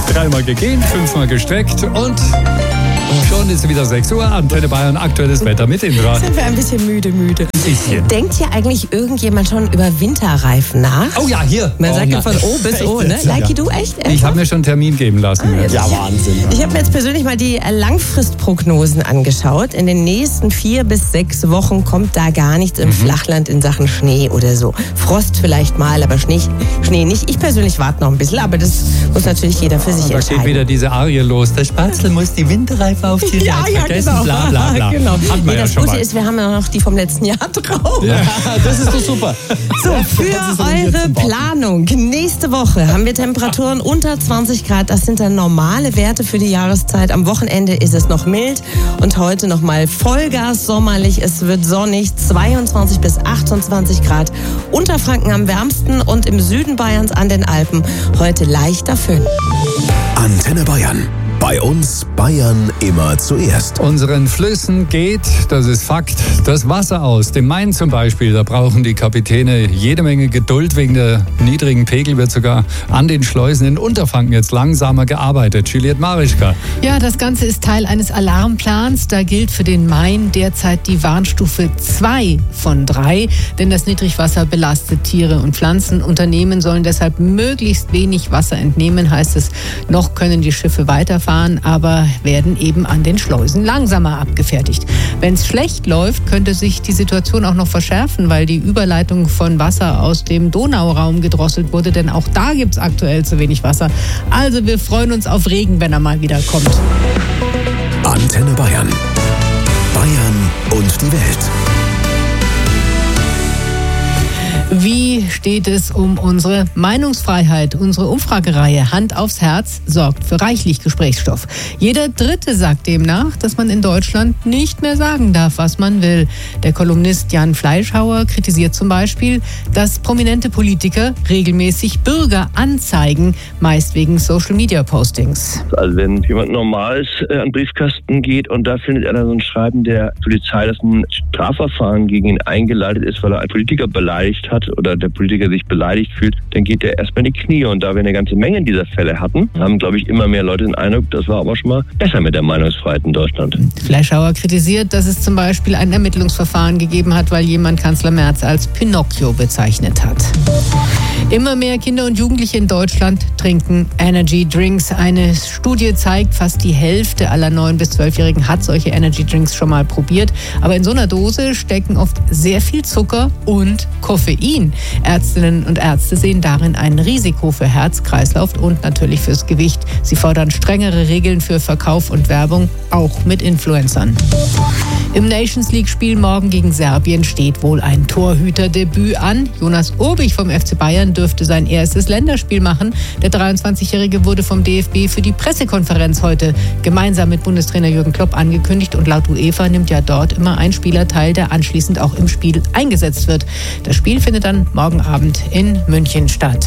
3-mal gegähnt, 5-mal gestreckt und schon ist es wieder 6 Uhr. Antenne Bayern, aktuelles Wetter mit Indra. Sind wir ein bisschen müde. Bisschen. Denkt hier eigentlich irgendjemand schon über Winterreifen nach? Oh ja, hier. Man sagt ja von O bis O, ne? Leiki, du echt? Ich habe mir schon einen Termin geben lassen. Ja, Wahnsinn. Ich habe mir jetzt persönlich mal die Langfristprognosen angeschaut. In den nächsten 4 bis 6 Wochen kommt da gar nichts im Flachland in Sachen Schnee oder so. Frost vielleicht mal, aber Schnee nicht. Ich persönlich warte noch ein bisschen, aber das muss natürlich jeder für sich Da entscheiden. steht wieder diese Arie los. Der Spatzel muss die Winterreifen aufziehen. Ja, vergessen, genau. bla bla bla. Genau. Hatten wir ja Das schon Gute mal. ist, wir haben ja noch die vom letzten Jahr drauf. Ja. Das ist doch super. So, für eure Planung. Nächste Woche haben wir Temperaturen unter 20 Grad. Das sind dann normale Werte für die Jahreszeit. Am Wochenende ist es noch mild und heute nochmal Vollgas sommerlich. Es wird sonnig, 22 bis 28 Grad. Unterfranken am wärmsten und im Süden Bayerns an den Alpen heute leichter Föhn. Antenne Bayern. Bei uns Bayern immer zuerst. Unseren Flüssen geht, das ist Fakt, das Wasser aus. Dem Main zum Beispiel, da brauchen die Kapitäne jede Menge Geduld. Wegen der niedrigen Pegel wird sogar an den Schleusen in Unterfranken jetzt langsamer gearbeitet. Juliette Marischka. Ja, das Ganze ist Teil eines Alarmplans. Da gilt für den Main derzeit die Warnstufe 2 von 3. Denn das Niedrigwasser belastet Tiere und Pflanzen. Unternehmen sollen deshalb möglichst wenig Wasser entnehmen, heißt es. Noch können die Schiffe weiterfahren, aber werden eben an den Schleusen langsamer abgefertigt. Wenn es schlecht läuft, könnte sich die Situation auch noch verschärfen, weil die Überleitung von Wasser aus dem Donauraum gedrosselt wurde, denn auch da gibt es aktuell zu wenig Wasser. Also wir freuen uns auf Regen, wenn er mal wieder kommt. Antenne Bayern. Bayern und die Welt. Wie steht es um unsere Meinungsfreiheit? Unsere Umfragereihe Hand aufs Herz sorgt für reichlich Gesprächsstoff. Jeder Dritte sagt demnach, dass man in Deutschland nicht mehr sagen darf, was man will. Der Kolumnist Jan Fleischhauer kritisiert zum Beispiel, dass prominente Politiker regelmäßig Bürger anzeigen, meist wegen Social-Media-Postings. Also wenn jemand Normales an den Briefkasten geht und da findet er dann so ein Schreiben der Polizei, dass ein Strafverfahren gegen ihn eingeleitet ist, weil er einen Politiker beleidigt hat oder der Politiker sich beleidigt fühlt, dann geht er erstmal in die Knie. Und da wir eine ganze Menge dieser Fälle hatten, haben, glaube ich, immer mehr Leute den Eindruck, das war aber schon mal besser mit der Meinungsfreiheit in Deutschland. Fleischhauer kritisiert, dass es zum Beispiel ein Ermittlungsverfahren gegeben hat, weil jemand Kanzler Merz als Pinocchio bezeichnet hat. Immer mehr Kinder und Jugendliche in Deutschland trinken Energy Drinks. Eine Studie zeigt, fast die Hälfte aller 9- bis 12-Jährigen hat solche Energy Drinks schon mal probiert. Aber in so einer Dose stecken oft sehr viel Zucker und Koffein. Ärztinnen und Ärzte sehen darin ein Risiko für Herz, Kreislauf und natürlich fürs Gewicht. Sie fordern strengere Regeln für Verkauf und Werbung, auch mit Influencern. Im Nations-League-Spiel morgen gegen Serbien steht wohl ein Torhüterdebüt an. Jonas Obich vom FC Bayern dürfte sein erstes Länderspiel machen. Der 23-Jährige wurde vom DFB für die Pressekonferenz heute gemeinsam mit Bundestrainer Jürgen Klopp angekündigt. Und laut UEFA nimmt ja dort immer ein Spieler teil, der anschließend auch im Spiel eingesetzt wird. Das Spiel findet dann morgen Abend in München statt.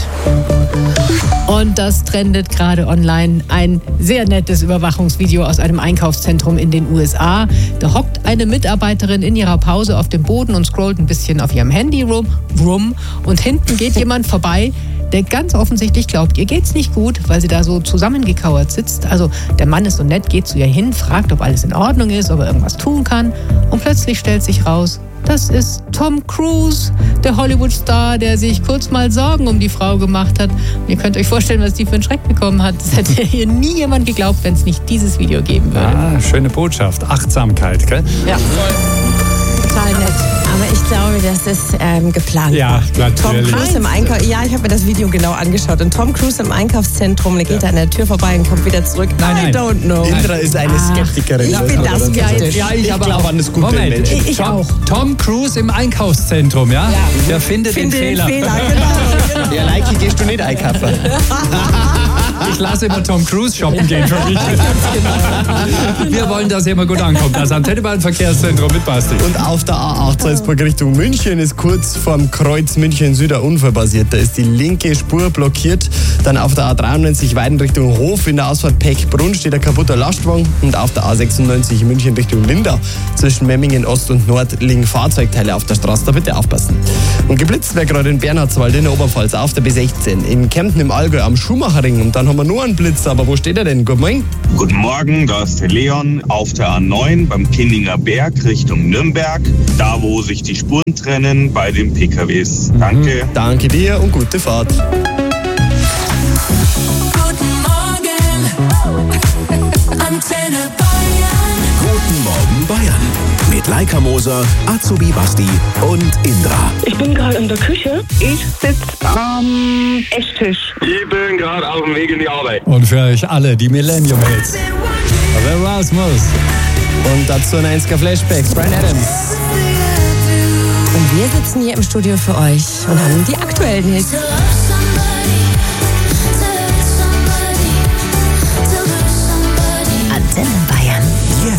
Und das trendet gerade online. Ein sehr nettes Überwachungsvideo aus einem Einkaufszentrum in den USA. Da hockt eine Mitarbeiterin in ihrer Pause auf dem Boden und scrollt ein bisschen auf ihrem Handy rum und hinten geht jemand vorbei, der ganz offensichtlich glaubt, ihr geht's nicht gut, weil sie da so zusammengekauert sitzt. Also der Mann ist so nett, geht zu ihr hin, fragt, ob alles in Ordnung ist, ob er irgendwas tun kann. Und plötzlich stellt sich raus, das ist Tom Cruise, der Hollywood-Star, der sich kurz mal Sorgen um die Frau gemacht hat. Und ihr könnt euch vorstellen, was die für einen Schreck bekommen hat. Das hätte hier nie jemand geglaubt, wenn es nicht dieses Video geben würde. Ah, schöne Botschaft. Achtsamkeit, gell? Ja, total nett. Aber ich glaube, das ist geplant. Ja, natürlich. Tom Cruise im Einkauf. Ja, ich habe mir das Video genau angeschaut. Und Tom Cruise im Einkaufszentrum, der geht da an der Tür vorbei und kommt wieder zurück. Nein. I don't know. Indra ist eine Skeptikerin. Ich bin das skeptisch. Ja, Ich aber glaube an das Gute im Menschen. Ich auch. Tom Cruise im Einkaufszentrum, ja? Der findet den Fehler. Genau. Ja, Leiki, gehst du nicht einkaufen? Ich lasse immer Tom Cruise shoppen gehen für mich. Wir wollen, dass er immer gut ankommt. Das Antenne Bayern Verkehrszentrum mit Basti. Und auf der A8 Salzburg Richtung München ist kurz vorm Kreuz München Süd ein Unfall passiert. Da ist die linke Spur blockiert. Dann auf der A93 Weiden Richtung Hof in der Ausfahrt Peckbrunn steht ein kaputter Lastwagen. Und auf der A96 München Richtung Lindau zwischen Memmingen Ost und Nord liegen Fahrzeugteile auf der Straße. Da bitte aufpassen. Und geblitzt wäre gerade in Bernhardswald in der Oberpfalz auf der B16. In Kempten im Allgäu am Schumacherring. Und dann haben haben wir nur einen Blitz, aber wo steht er denn? Guten Morgen. Guten Morgen, da ist der Leon auf der A9 beim Kindinger Berg Richtung Nürnberg. Da, wo sich die Spuren trennen bei den PKWs. Danke. Danke dir und gute Fahrt. Guten Morgen Bayern. Mit Laika Moser, Azubi Basti und Indra. Ich bin gerade in der Küche. Ich sitze am Esstisch. Ich bin gerade auf dem Weg in die Arbeit. Und für euch alle, die Millennium-Hits. The Rasmus. Und dazu ein 1er Flashback, Bryan Adams. Und wir sitzen hier im Studio für euch und haben die aktuellen Hits.